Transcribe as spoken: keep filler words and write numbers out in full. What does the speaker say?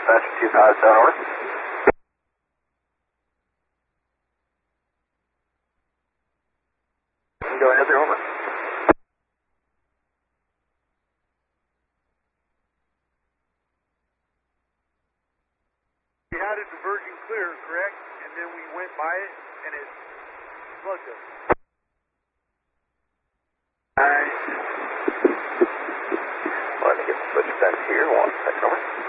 dispatch two five seven, over. Go ahead there, over. We had a diversion clear, correct? And then we went by it, and it plugged us. Alright. Let me get the switch back here. One second, over.